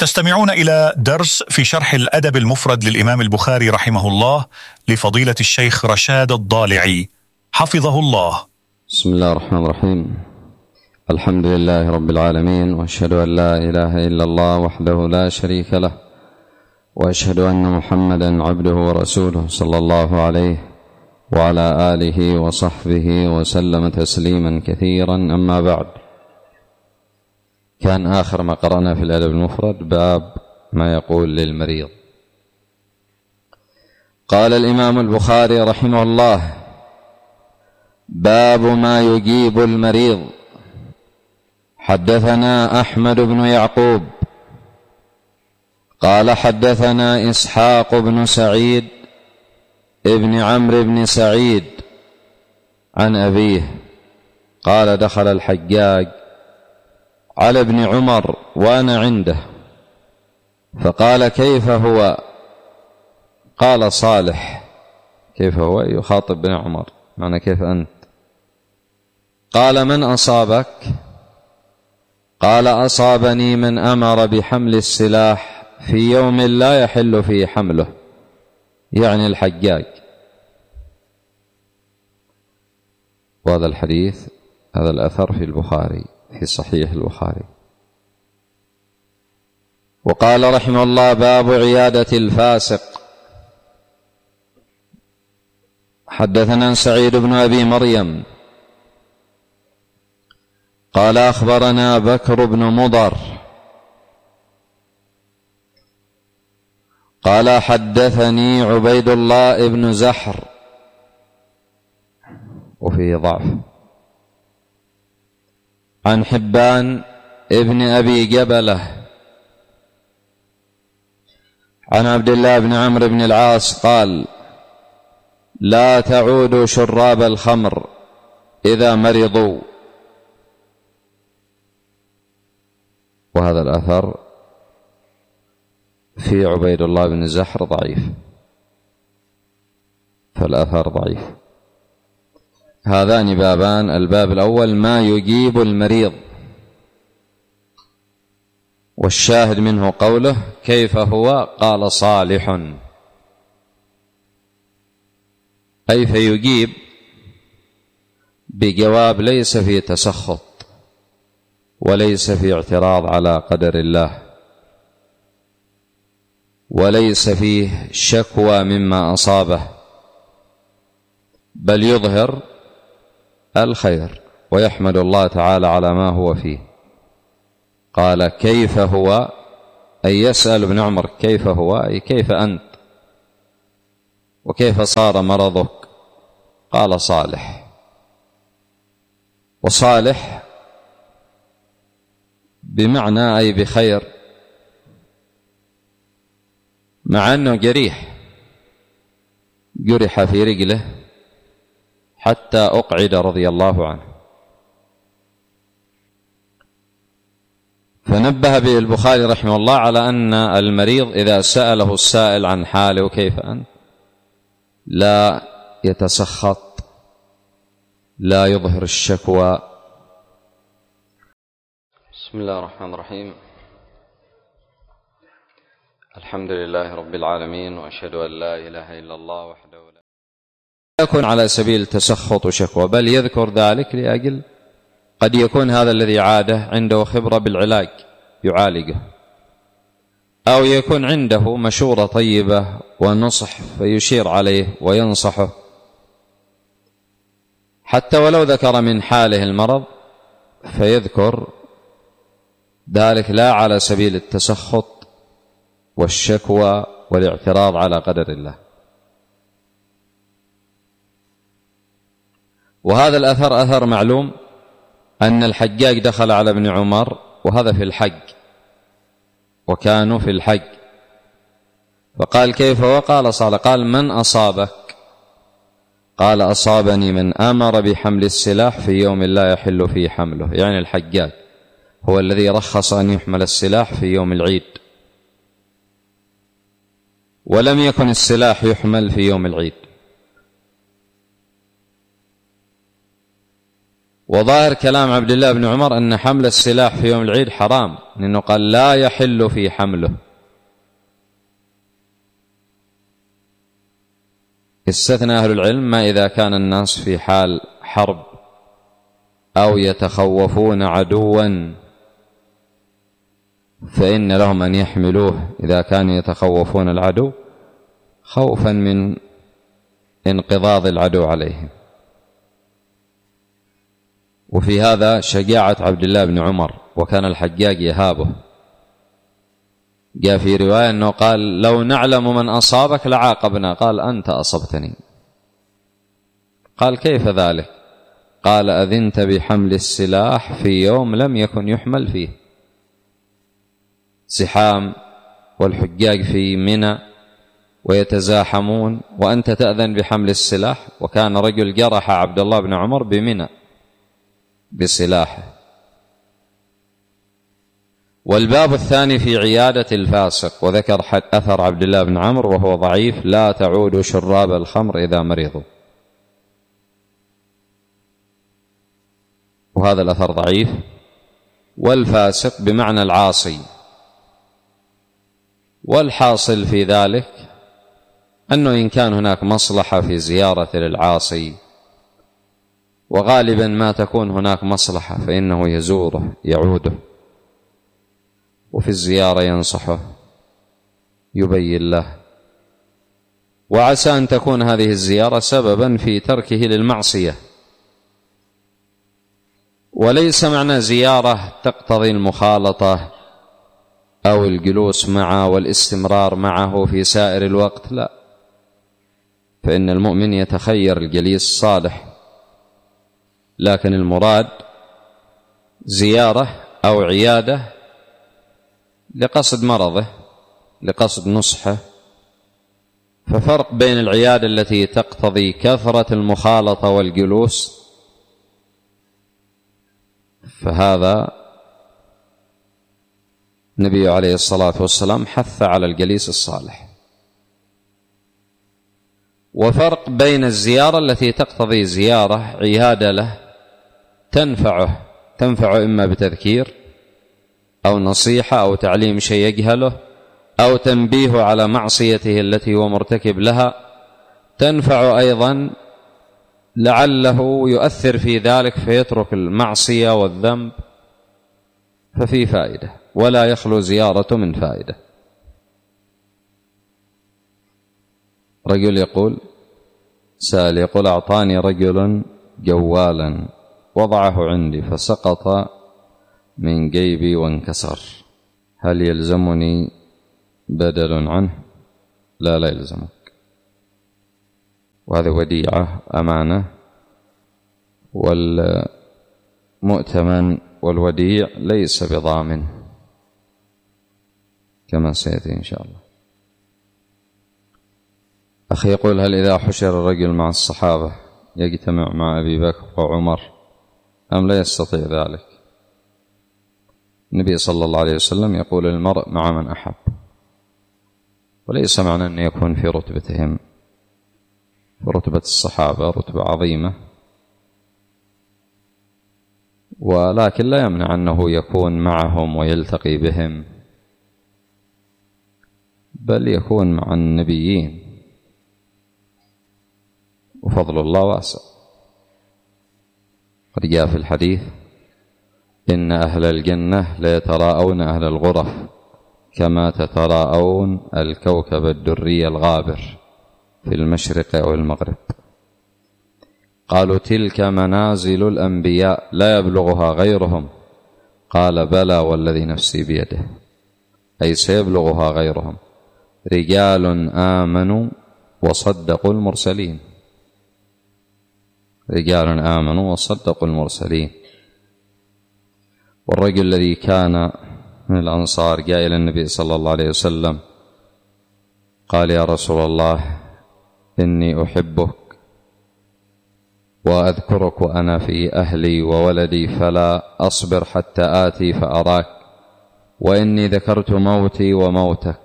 تستمعون إلى درس في شرح الأدب المفرد للإمام البخاري رحمه الله لفضيلة الشيخ رشاد الضالعي حفظه الله. بسم الله الرحمن الرحيم. الحمد لله رب العالمين، وأشهد أن لا إله إلا الله وحده لا شريك له، وأشهد أن محمدا عبده ورسوله صلى الله عليه وعلى آله وصحبه وسلم تسليما كثيرا. أما بعد، كان آخر ما قرأنا في الأدب المفرد باب ما يقول للمريض. قال الإمام البخاري رحمه الله: باب ما يجيب المريض. حدثنا أحمد بن يعقوب قال حدثنا إسحاق بن سعيد ابن عمرو بن سعيد عن أبيه قال: دخل الحجاج على ابن عمر وأنا عنده، فقال: كيف هو؟ قال: صالح. كيف هو؟ يخاطب ابن عمر، معنى كيف أنت؟ قال: من أصابك؟ قال: أصابني من أمر بحمل السلاح في يوم لا يحل فيه حمله، يعني الحجاج. وهذا الحديث، هذا الأثر في البخاري، في صحيح البخاري. وقال رحمه الله: باب عيادة الفاسق. حدثنا سعيد بن أبي مريم قال أخبرنا بكر بن مضر قال حدثني عبيد الله بن زحر، وفيه ضعف، عن حبان ابن أبي جبلة عن عبد الله بن عمرو بن العاص قال: لا تعودوا شراب الخمر إذا مرضوا. وهذا الأثر في عبيد الله بن زحر ضعيف، فالأثر ضعيف. هذان بابان: الباب الأول ما يجيب المريض، والشاهد منه قوله: كيف هو؟ قال: صالح. أي فيجيب بجواب ليس فيه تسخط وليس فيه اعتراض على قدر الله، وليس فيه شكوى مما أصابه، بل يظهر الخير ويحمد الله تعالى على ما هو فيه. قال: كيف هو؟ أي يسأل ابن عمر: كيف هو؟ أي كيف أنت؟ وكيف صار مرضك؟ قال: صالح. وصالح بمعنى أي بخير، مع أنه جرح في رجله حتى أقعد رضي الله عنه. فنبه به البخاري رحمه الله على أن المريض إذا سأله السائل عن حاله وكيف أنت، لا يتسخط، لا يظهر الشكوى. بسم الله الرحمن الرحيم. الحمد لله رب العالمين، وأشهد أن لا إله إلا الله وحده لا يكون على سبيل التسخط وشكوى، بل يذكر ذلك لأجل قد يكون هذا الذي عاده عنده خبرة بالعلاج يعالجه، أو يكون عنده مشورة طيبة ونصح فيشير عليه وينصحه، حتى ولو ذكر من حاله المرض فيذكر ذلك لا على سبيل التسخط والشكوى والاعتراض على قدر الله. وهذا الأثر أثر معلوم، أن الحجاج دخل على ابن عمر، وهذا في الحج، وكانوا في الحج، فقال: كيف هو؟ قال: صالح. قال: من أصابك؟ قال: أصابني من أمر بحمل السلاح في يوم لا يحل فيه حمله، يعني الحجاج هو الذي رخص أن يحمل السلاح في يوم العيد، ولم يكن السلاح يحمل في يوم العيد. وظاهر كلام عبد الله بن عمر أن حمل السلاح في يوم العيد حرام، لأنه قال لا يحل في حمله. استثنى أهل العلم ما إذا كان الناس في حال حرب أو يتخوفون عدوا، فإن لهم أن يحملوه إذا كانوا يتخوفون العدو خوفا من انقضاض العدو عليهم. وفي هذا شجاعة عبد الله بن عمر، وكان الحجاج يهابه. جاء في رواية أنه قال لو نعلم من أصابك لعاقبنا، قال أنت أصبتني. قال كيف ذلك؟ قال أذنت بحمل السلاح في يوم لم يكن يحمل فيه، زحام والحجاج في منى ويتزاحمون، وأنت تأذن بحمل السلاح. وكان رجل جرح عبد الله بن عمر بمنى بسلاحه. والباب الثاني في عيادة الفاسق، وذكر أثر عبد الله بن عمرو وهو ضعيف: لا تعودوا شراب الخمر إذا مرضوا. وهذا الأثر ضعيف. والفاسق بمعنى العاصي. والحاصل في ذلك أنه إن كان هناك مصلحة في زيارة للعاصي، وغالبا ما تكون هناك مصلحة، فإنه يزوره يعوده، وفي الزيارة ينصحه يبين له، وعسى أن تكون هذه الزيارة سببا في تركه للمعصية. وليس معنى زيارة تقتضي المخالطة أو الجلوس معه والاستمرار معه في سائر الوقت، لا، فإن المؤمن يتخير الجليس الصالح، لكن المراد زيارة أو عيادة لقصد مرضه، لقصد نصحه. ففرق بين العيادة التي تقتضي كثرة المخالطة والجلوس، فهذا النبي عليه الصلاة والسلام حث على الجليس الصالح. وفرق بين الزيارة التي تقتضي زيارة عيادة له تنفعه إما بتذكير أو نصيحة أو تعليم شيء يجهله أو تنبيه على معصيته التي هو مرتكب لها، تنفع أيضا لعله يؤثر في ذلك فيترك المعصية والذنب، ففي فائدة، ولا يخلو زيارة من فائدة. رجل يقول سأل يقول أعطاني رجل جوالا وضعه عندي فسقط من جيبي وانكسر، هل يلزمني بدل عنه؟ لا يلزمك، وهذا وديعة أمانة، والمؤتمن والوديع ليس بضامن كما سيأتي إن شاء الله. أخي يقول هل إذا حشر الرجل مع الصحابة يجتمع مع أبي بكر وعمر أم لا يستطيع ذلك؟ النبي صلى الله عليه وسلم يقول المرء مع من أحب، وليس معنى أن يكون في رتبتهم، رتبة الصحابة رتبة عظيمة، ولكن لا يمنع أنه يكون معهم ويلتقي بهم، بل يكون مع النبيين، وفضل الله واسع. قد جاء في الحديث إن أهل الجنة ليتراءون أهل الغرف كما تتراءون الكوكب الدري الغابر في المشرق أو المغرب. قالوا تلك منازل الأنبياء لا يبلغها غيرهم، قال بلى والذي نفسي بيده، أي سيبلغها غيرهم، رجال آمنوا وصدقوا المرسلين، رجال آمنوا وصدقوا المرسلين. والرجل الذي كان من الأنصار جاء إلى النبي صلى الله عليه وسلم قال يا رسول الله إني أحبك وأذكرك وأنا في أهلي وولدي فلا أصبر حتى آتي فأراك، وإني ذكرت موتي وموتك،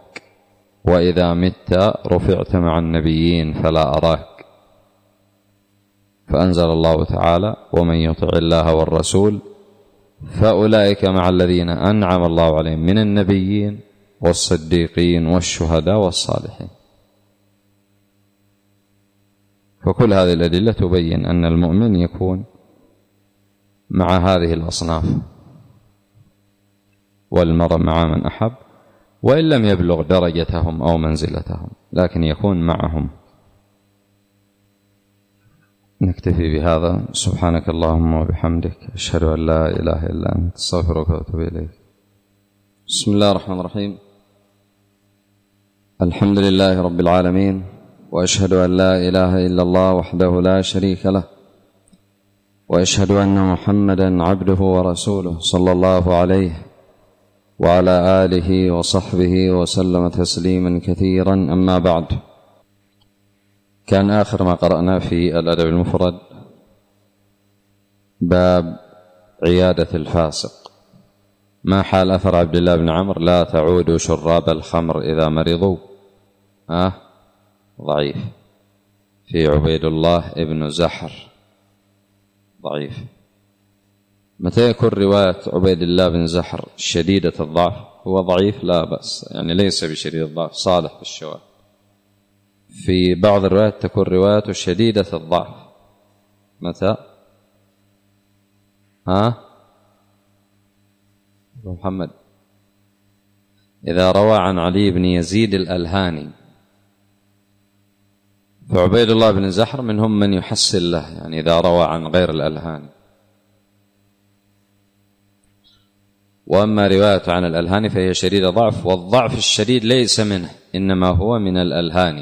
وإذا مت رفعت مع النبيين فلا أراك. فأنزل الله تعالى: ومن يطع الله والرسول فأولئك مع الذين أنعم الله عليهم من النبيين والصديقين والشهداء والصالحين. فكل هذه الأدلة تبين أن المؤمن يكون مع هذه الأصناف، والمرء مع من أحب وإن لم يبلغ درجتهم أو منزلتهم، لكن يكون معهم. نكتفي بهذا. سبحانك اللهم وبحمدك، أشهد أن لا إله إلا أنت، أستغفرك وأتوب إليك. بسم الله الرحمن الرحيم. الحمد لله رب العالمين، وأشهد أن لا إله إلا الله وحده لا شريك له، وأشهد أن محمدا عبده ورسوله صلى الله عليه وعلى آله وصحبه وسلم تسليما كثيرا. أما بعد، كان آخر ما قرأنا في الأدب المفرد باب عيادة الفاسق. ما حال أثر عبد الله بن عمرو: لا تعودوا شراب الخمر إذا مرضوا؟ ضعيف. في عبيد الله ابن زحر ضعيف. متى يكون رواية عبيد الله بن زحر شديدة الضعف؟ هو ضعيف لا بأس، يعني ليس بشديد الضعف، صالح بالشواذ. في بعض الروايات تكون روايته شديدة الضعف. متى؟ أبو محمد، إذا روى عن علي بن يزيد الألهاني، فعبيد الله بن زحر منهم من يحسن له، يعني إذا روى عن غير الألهاني. وأما روايته عن الألهاني فهي شديدة ضعف، والضعف الشديد ليس منه، إنما هو من الألهاني.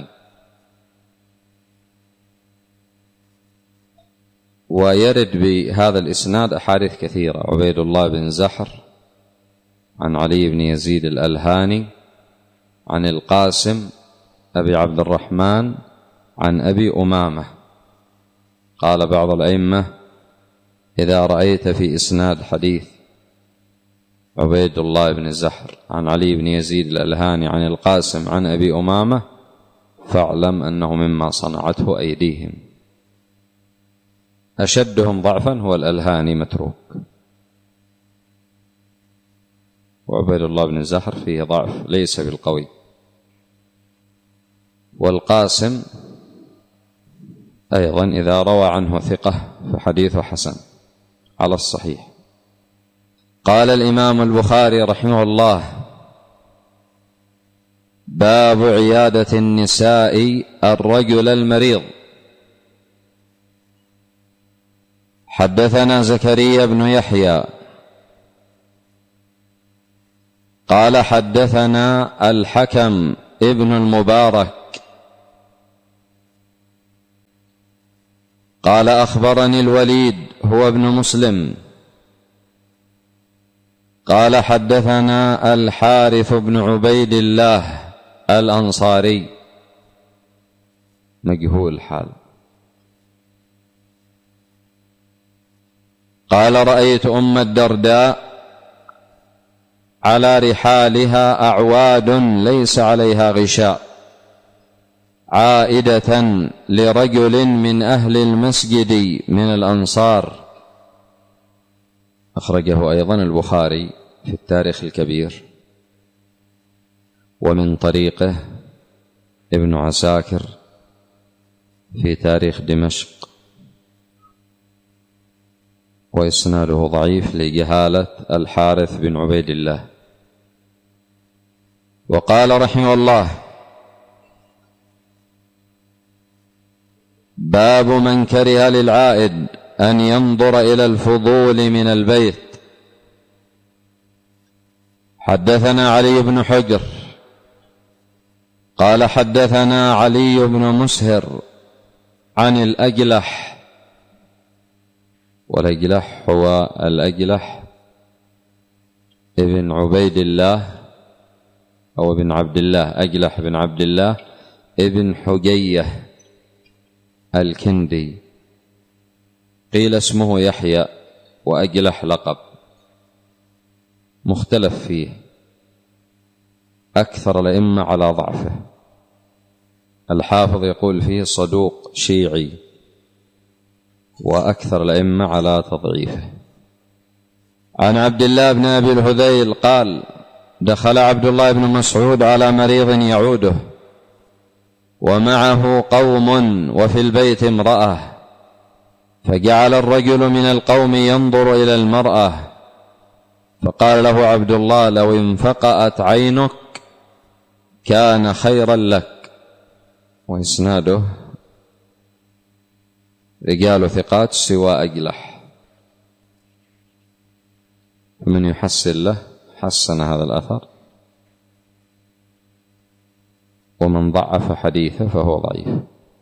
ويرد بهذا الإسناد أحاديث كثيرة: عبيد الله بن زحر عن علي بن يزيد الألهاني عن القاسم أبي عبد الرحمن عن أبي أمامة. قال بعض الأئمة: إذا رأيت في إسناد حديث عبيد الله بن زحر عن علي بن يزيد الألهاني عن القاسم عن أبي أمامة فاعلم أنه مما صنعته أيديهم. أشدهم ضعفا هو الألهاني متروك، وعبيد الله بن زحر فيه ضعف ليس بالقوي. والقاسم أيضا إذا روى عنه ثقة فحديثه حسن على الصحيح. قال الإمام البخاري رحمه الله: باب عيادة النساء الرجل المريض. حدثنا زكريا بن يحيى قال حدثنا الحكم ابن المبارك قال أخبرني الوليد هو ابن مسلم قال حدثنا الحارث بن عبيد الله الأنصاري مجهول الحال قال: رأيت أم الدرداء على رحالها أعواد ليس عليها غشاء عائدة لرجل من أهل المسجد من الأنصار. أخرجه أيضا البخاري في التاريخ الكبير، ومن طريقه ابن عساكر في تاريخ دمشق، وإسناده ضعيف لجهالة الحارث بن عبيد الله. وقال رحمه الله: باب من كره للعائد أن ينظر إلى الفضول من البيت. حدثنا علي بن حجر قال حدثنا علي بن مسهر عن الأجلح، والأجلح هو الأجلح ابن عبيد الله أو ابن عبد الله، أجلح بن عبد الله ابن حجية الكندي، قيل اسمه يحيى وأجلح لقب، مختلف فيه، أكثر الأئمة على ضعفه. الحافظ يقول فيه صدوق شيعي، وأكثر الأئمة على تضعيفه. عن عبد الله بن أبي الهذيل قال: دخل عبد الله بن مسعود على مريض يعوده ومعه قوم وفي البيت امرأة، فجعل الرجل من القوم ينظر إلى المرأة، فقال له عبد الله: لو انفقأت عينك كان خيرا لك. وإسناده رجال ثقات سوى أجلح، من يحسن له حسن هذا الأثر، ومن ضعف حديثه فهو ضعيف.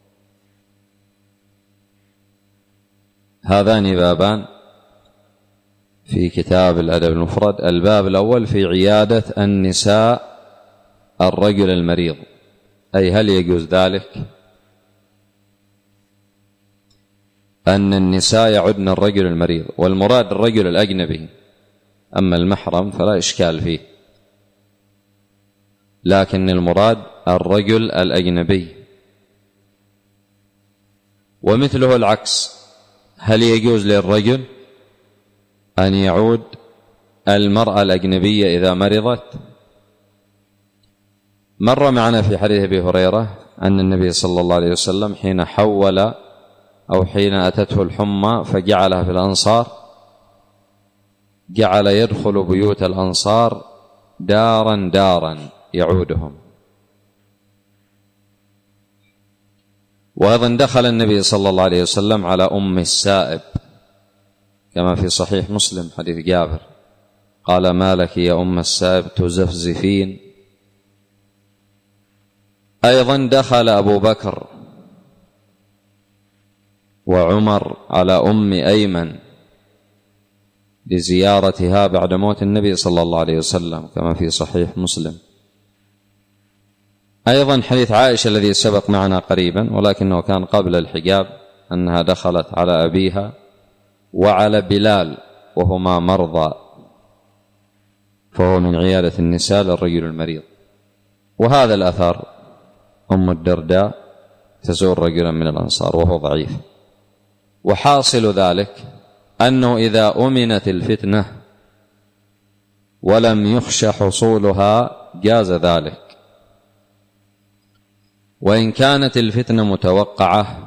هذان بابان في كتاب الأدب المفرد. الباب الأول في عيادة النساء الرجل المريض، أي هل يجوز ذلك أن النساء يعدن الرجل المريض، والمراد الرجل الأجنبي، أما المحرم فلا إشكال فيه، لكن المراد الرجل الأجنبي. ومثله العكس، هل يجوز للرجل أن يعود المرأة الأجنبية إذا مرضت؟ مر معنا في حديث أبي هريرة أن النبي صلى الله عليه وسلم حين حول أو حين أتته الحمى فجعلها في الأنصار، جعل يدخل بيوت الأنصار دارا دارا يعودهم. وأيضا دخل النبي صلى الله عليه وسلم على أم السائب كما في صحيح مسلم حديث جابر، قال: ما لك يا أم السائب تزفزفين. أيضا دخل أبو بكر وعمر على أم أيمن لزيارتها بعد موت النبي صلى الله عليه وسلم كما في صحيح مسلم. أيضا حديث عائشة الذي سبق معنا قريبا ولكنه كان قبل الحجاب، أنها دخلت على أبيها وعلى بلال وهما مرضى، فهو من عيادة النساء للرجل المريض. وهذا الأثر أم الدرداء تزور رجلا من الأنصار وهو ضعيف. وحاصل ذلك أنه إذا أمنت الفتنة ولم يخشى حصولها جاز ذلك، وإن كانت الفتنة متوقعة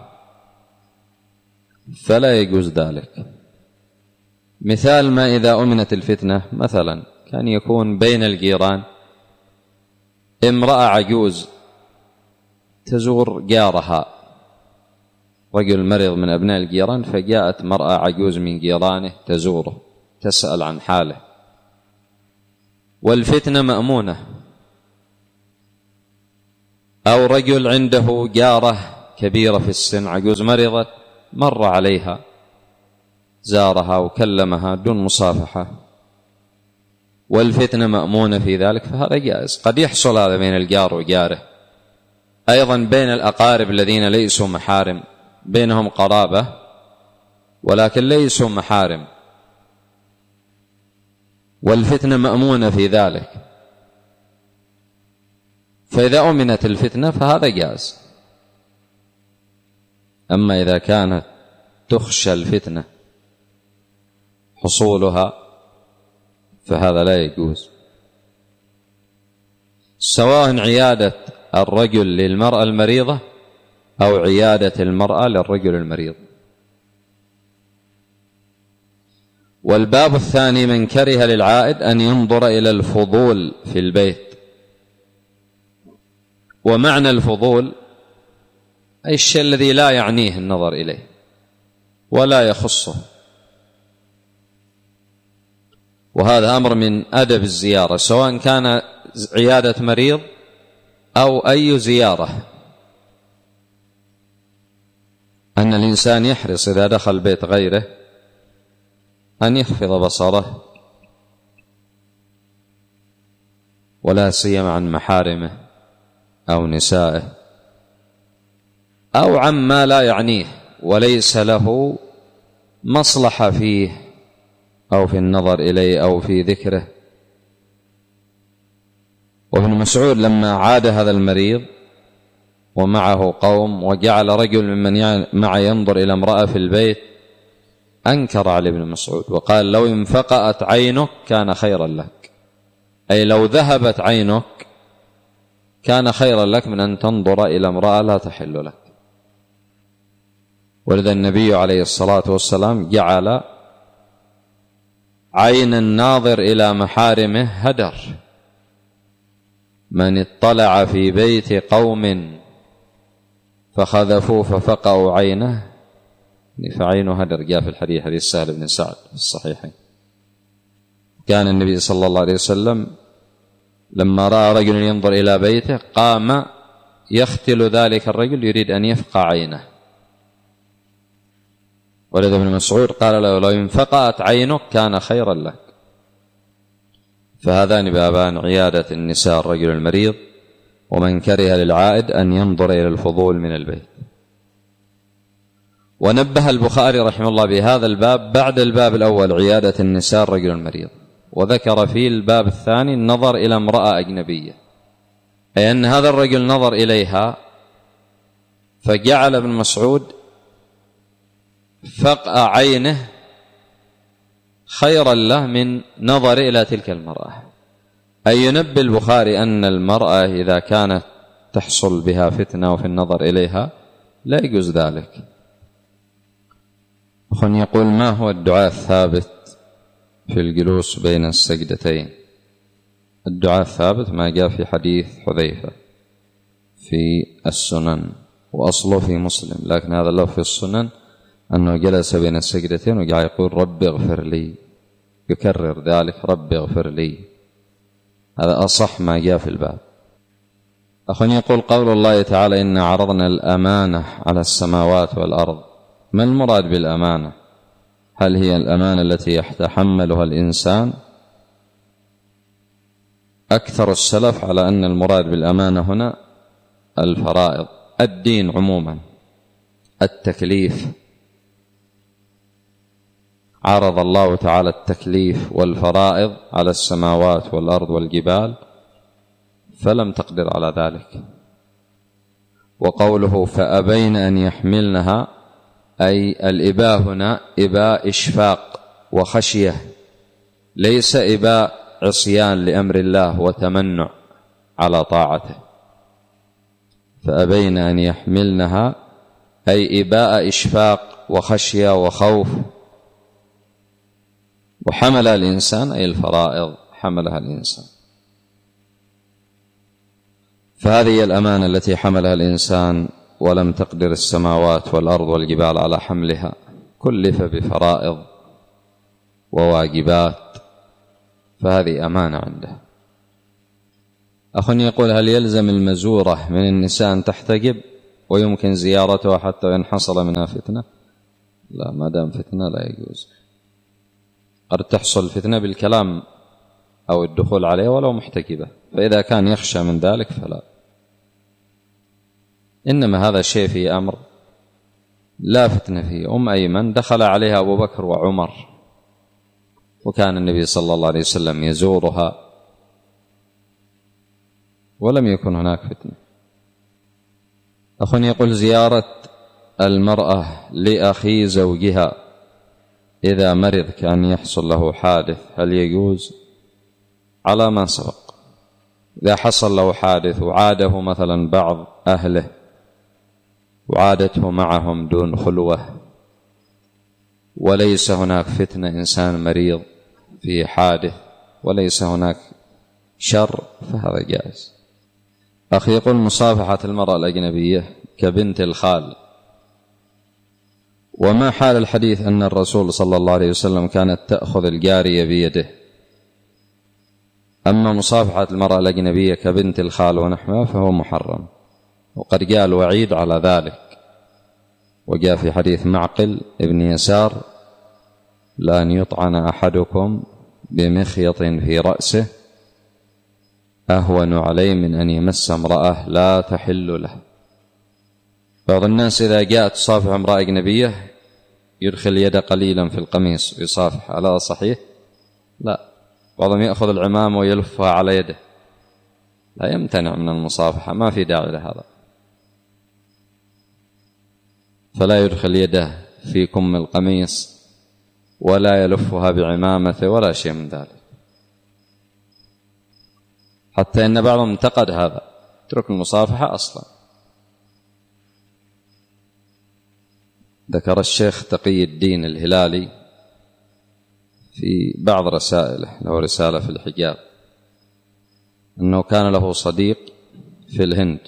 فلا يجوز ذلك. مثال ما إذا أمنت الفتنة، مثلا كان يكون بين الجيران امرأة عجوز تزور جارها، رجل مريض من أبناء الجيران، فجاءت مرأة عجوز من جيرانه تزوره تسأل عن حاله، والفتنة مأمونة. أو رجل عنده جارة كبيرة في السن عجوز مرضت، مر عليها زارها وكلمها دون مصافحة، والفتنة مأمونة في ذلك، فهذا جائز. قد يحصل هذا بين الجار وجاره. أيضا بين الأقارب الذين ليسوا محارم، بينهم قرابة ولكن ليسوا محارم، والفتنة مأمونة في ذلك، فإذا أمنت الفتنة فهذا جائز. أما إذا كانت تخشى الفتنة حصولها فهذا لا يجوز، سواء عيادة الرجل للمرأة المريضة أو عيادة المرأة للرجل المريض. والباب الثاني: من كره للعائد أن ينظر إلى الفضول في البيت. ومعنى الفضول أي الشيء الذي لا يعنيه النظر إليه ولا يخصه، وهذا أمر من أدب الزيارة، سواء كان عيادة مريض أو أي زيارة، أن الإنسان يحرص إذا دخل بيت غيره أن يخفض بصره، ولا سيما عن محارمه أو نسائه أو عما لا يعنيه وليس له مصلحة فيه أو في النظر إليه أو في ذكره. وابن مسعود لما عاد هذا المريض ومعه قوم وجعل رجل ممن معه ينظر إلى امرأة في البيت أنكر علي بن مسعود وقال لو انفقأت عينك كان خيرا لك، أي لو ذهبت عينك كان خيرا لك من أن تنظر إلى امرأة لا تحل لك. ولذا النبي عليه الصلاة والسلام جعل عين الناظر إلى محارمه هدر. من اطلع في بيت قوم فخذفوه ففقأوا عينه فعينه هدر، جاء في الحديث حديث سهل بن سعد في الصحيحين. كان النبي صلى الله عليه وسلم لما رأى رجل ينظر إلى بيته قام يختل ذلك الرجل يريد أن يفقع عينه. ولذا ابن مسعود قال له لو انفقأت عينك كان خيرا لك. فهذان بابان عيادة النساء الرجل المريض، ومن كره للعائد أن ينظر إلى الفضول من البيت. ونبه البخاري رحمه الله بهذا الباب بعد الباب الأول عيادة النساء الرجل المريض، وذكر في الباب الثاني النظر إلى امرأة أجنبية، أي أن هذا الرجل نظر إليها فجعل ابن مسعود فقأ عينه خيرا له من نظر إلى تلك المرأة. أي ينبه البخاري أن المرأة إذا كانت تحصل بها فتنة وفي النظر إليها لا يجوز ذلك. أخن يقول ما هو الدعاء الثابت في الجلوس بين السجدتين؟ الدعاء الثابت ما جاء في حديث حذيفة في السنن وأصله في مسلم، لكن هذا له في السنن أنه جلس بين السجدتين وقال يقول رب اغفر لي، يكرر ذلك رب اغفر لي. هذا أصح ما جاء في الباب. أخوان يقول قول الله تعالى إن عرضنا الأمانة على السماوات والأرض، ما المراد بالأمانة؟ هل هي الأمانة التي يتحملها الإنسان؟ أكثر السلف على أن المراد بالأمانة هنا الفرائض، الدين عموما، التكليف. عرض الله تعالى التكليف والفرائض على السماوات والأرض والجبال فلم تقدر على ذلك. وقوله فأبين أن يحملنها، أي الإباء هنا إباء إشفاق وخشية، ليس إباء عصيان لأمر الله وتمنع على طاعته. فأبين أن يحملنها أي إباء إشفاق وخشية وخوف. وحملها الإنسان أي الفرائض حملها الإنسان. فهذه هي الأمانة التي حملها الإنسان ولم تقدر السماوات والأرض والجبال على حملها، كلف بفرائض وواجبات، فهذه أمانة عنده. أخ يقول هل يلزم المزورة من النساء أن تحتجب ويمكن زيارتها حتى إن حصل منها فتنة؟ لا، ما دام فتنة لا يجوز. قد تحصل فتنة بالكلام أو الدخول عليه ولو محتجبة، فإذا كان يخشى من ذلك فلا. إنما هذا شيء في أمر لا فتنة فيه. أيمن دخل عليها أبو بكر وعمر، وكان النبي صلى الله عليه وسلم يزورها ولم يكن هناك فتنة. أخ يقول زيارة المرأة لأخي زوجها إذا مرض كان يحصل له حادث هل يجوز؟ على ما سبق، إذا حصل له حادث وعاده مثلا بعض أهله وعادته معهم دون خلوة وليس هناك فتنة، إنسان مريض في حادث وليس هناك شر، فهذا جائز. أخي يقول مصافحة المرأة الأجنبية كبنت الخال، وما حال الحديث أن الرسول صلى الله عليه وسلم كانت تأخذ الجارية بيده؟ أما مصافحة المرأة الأجنبية كبنت الخال ونحوها فهو محرم، وقد جاء الوعيد على ذلك، وجاء في حديث معقل ابن يسار لأن يطعن أحدكم بمخيط في رأسه أهون عليه من أن يمس امرأة لا تحل له. بعض الناس إذا جاءت تصافح امرأة أجنبية يدخل يده قليلا في القميص ويصافح، على صحيح؟ لا، بعضهم يأخذ العمامة ويلفها على يده، لا يمتنع من المصافحة، ما في داعي لهذا. فلا يدخل يده في كم القميص ولا يلفها بعمامته ولا شيء من ذلك، حتى إن بعضهم انتقد هذا، اترك المصافحة أصلا. ذكر الشيخ تقي الدين الهلالي في بعض رسائله، له رسالة في الحجاب، أنه كان له صديق في الهند،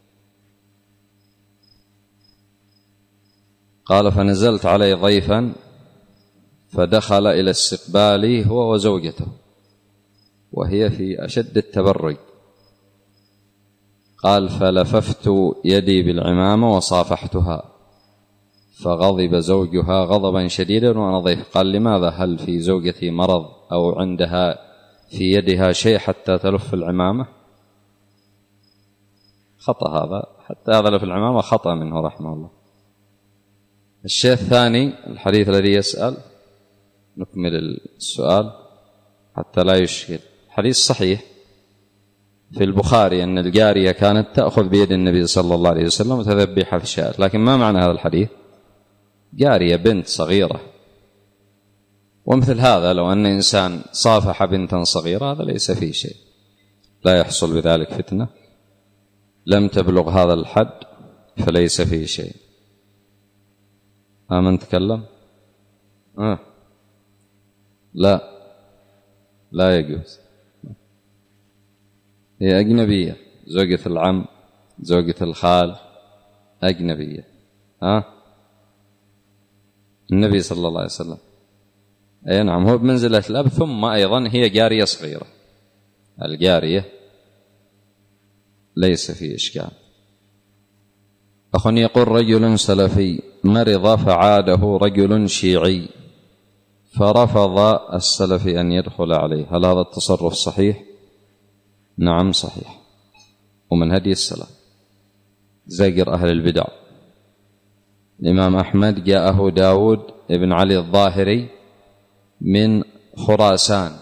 قال فنزلت عليه ضيفا فدخل إلى استقبالي هو وزوجته وهي في أشد التبرج، قال فلففت يدي بالعمامة وصافحتها فغضب زوجها غضبا شديدا وأنا ضيف. قال لماذا؟ هل في زوجتي مرض أو عندها في يدها شيء حتى تلف العمامة؟ خطأ هذا، حتى هذا لف العمامة خطأ منه رحمه الله. الشيء الثاني الحديث الذي يسأل، نكمل السؤال حتى لا يشكل. حديث صحيح في البخاري أن الجارية كانت تأخذ بيد النبي صلى الله عليه وسلم وتذبح في الشاة، لكن ما معنى هذا الحديث؟ جارية بنت صغيرة، ومثل هذا لو أن إنسان صافح بنتا صغيرة هذا ليس فيه شيء، لا يحصل بذلك فتنة، لم تبلغ هذا الحد فليس فيه شيء. من تكلم؟ لا يجوز، هي أجنبية، زوجة العم زوجة الخال أجنبية. النبي صلى الله عليه وسلم أي نعم هو بمنزلة الأب، ثم أيضا هي جارية صغيرة، الجارية ليس في إشكال. أخ يقول رجل سلفي مرض فعاده رجل شيعي فرفض السلفي أن يدخل عليه، هل هذا التصرف صحيح؟ نعم صحيح، ومن هدي السلف زجر أهل البدع. الإمام أحمد جاءه داود ابن علي الظاهري من خراسان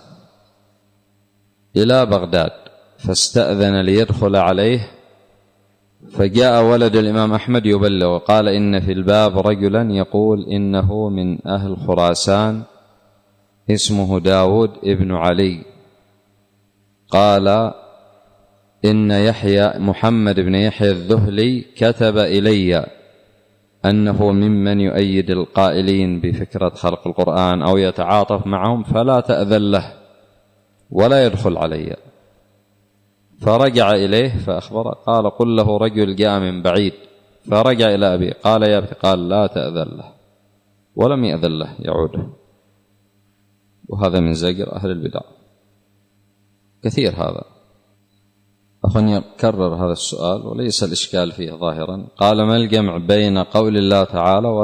إلى بغداد فاستأذن ليدخل عليه، فجاء ولد الإمام أحمد يبلغ وقال إن في الباب رجلا يقول إنه من أهل خراسان اسمه داود ابن علي، قال إن يحيى محمد بن يحيى الذهلي كتب إلي أنه ممن يؤيد القائلين بفكرة خلق القرآن أو يتعاطف معهم، فلا تأذن له ولا يدخل علي. فرجع إليه فأخبره، قال قل له رجل جاء من بعيد، فرجع إلى أبي قال يا أبي، قال لا تأذن له، ولم يأذن له يعود. وهذا من زجر أهل البدع كثير. هذا أخ يكرر هذا السؤال وليس الإشكال فيه ظاهرا، قال ما الجمع بين قول الله تعالى